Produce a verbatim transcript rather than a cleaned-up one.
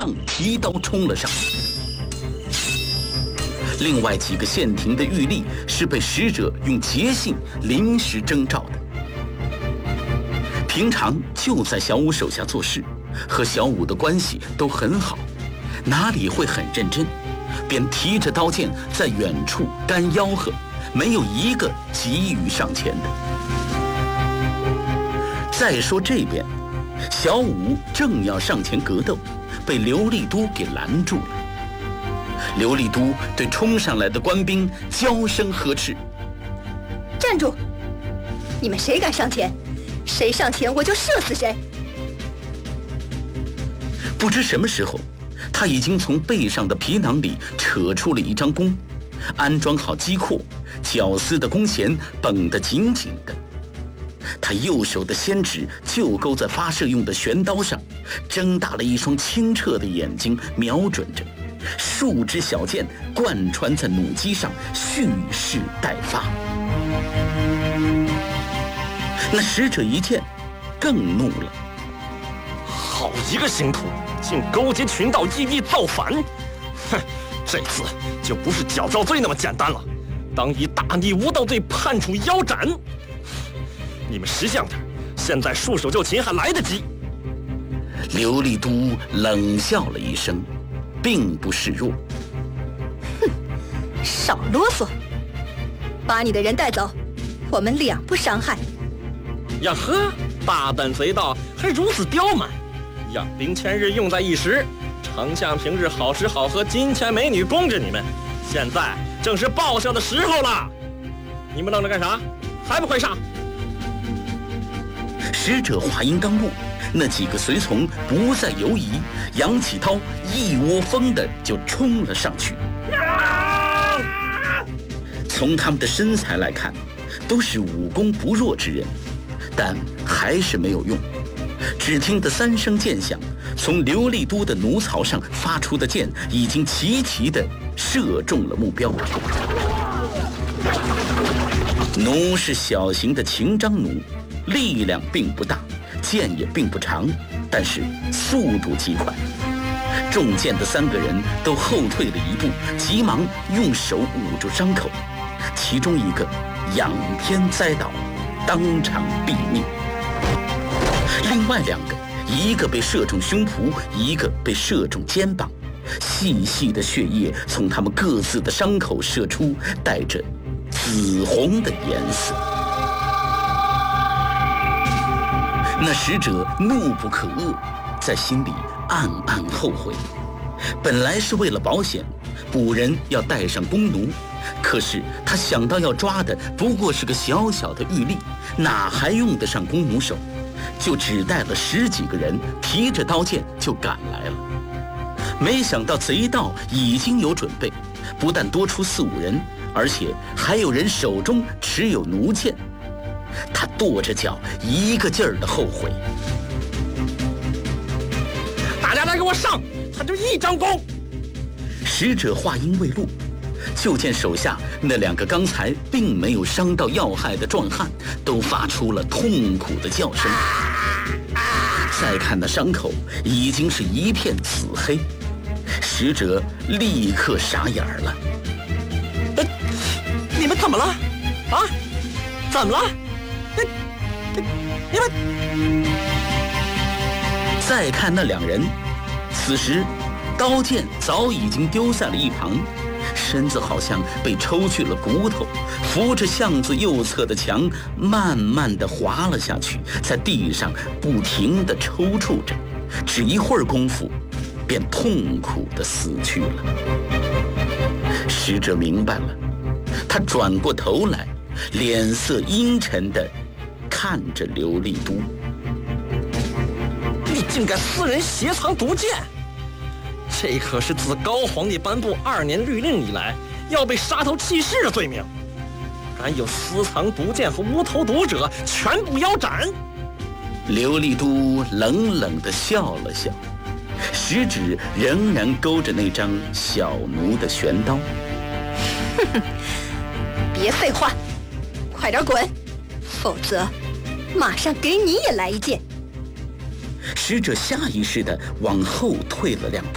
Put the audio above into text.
上提刀冲了上去。另外几个县亭的狱吏是被使者用节信临时征召的，平常就在小武手下做事，和小武的关系都很好，哪里会很认真，便提着刀剑在远处干吆喝，没有一个急于上前的。再说这边，小武正要上前格斗，被刘立都给拦住了。刘立都对冲上来的官兵娇声呵斥：“ 站住！你们谁敢上前？谁上前我就射死谁！” 不知什么时候，他已经从背上的皮囊里扯出了一张弓，安装好机括，绞丝的弓弦绷得紧紧的。他右手的先指就勾在发射用的悬刀上，睁大了一双清澈的眼睛，瞄准着。数支小箭贯穿在弩机上，蓄势待发。那使者一见，更怒了：“ 好一个刑徒，竟勾结群盗，异议造反！哼，这次就不是矫诏罪那么简单了，当以大逆无道罪判处腰斩。你们识相点，现在束手就擒还来得及。” 刘立都冷笑了一声，并不示弱：“ 哼，少啰嗦，把你的人带走，我们两不伤害。” 呀呵，大胆贼盗，还如此刁蛮！养兵千日，用在一时。丞相平日好吃好喝，金钱美女供着你们，现在正是报效的时候了。你们愣着干啥？还不快上！ 使者话音刚落，那几个随从不再犹疑，杨启涛一窝蜂的就冲了上去。从他们的身材来看，都是武功不弱之人，但还是没有用。只听得三声箭响，从刘立都的弩槽上发出的箭已经齐齐地射中了目标。弩是小型的秦章弩，力量并不大，箭也并不长，但是速度极快。中箭的三个人都后退了一步，急忙用手捂住伤口，其中一个仰天栽倒，当场毙命。另外两个，一个被射中胸脯，一个被射中肩膀，细细的血液从他们各自的伤口射出，带着紫红的颜色。那使者怒不可遏，在心里暗暗后悔。本来是为了保险，捕人要带上弓弩，可是他想到要抓的不过是个小小的狱吏，哪还用得上弓弩手？就只带了十几个人，提着刀剑就赶来了。没想到贼盗已经有准备，不但多出四五人，而且还有人手中持有弩箭。他跺着脚，一个劲儿的后悔。 大家来给我上！他就一张弓。 使者话音未落，就见手下那两个刚才并没有伤到要害的壮汉，都发出了痛苦的叫声。再看那伤口，已经是一片紫黑。使者立刻傻眼了。 哎，你们怎么了？啊？怎么了？哎，你们…… 再看那两人，此时刀剑早已经丢在了一旁，身子好像被抽去了骨头，扶着巷子右侧的墙，慢慢地滑了下去，在地上不停地抽搐着，只一会儿功夫，便痛苦地死去了。使者明白了，他转过头来，脸色阴沉地看着刘立都：“ 你竟敢私人携藏毒箭！这可是自高皇帝颁布二年律令以来要被杀头弃市的罪名，敢有私藏毒箭和无头毒者，全部腰斩！” 刘立都冷冷地笑了笑，食指仍然勾着那张小奴的悬刀。 哼哼，别废话，快点滚，否则马上给你也来一箭。 使者下意识地往后退了两步。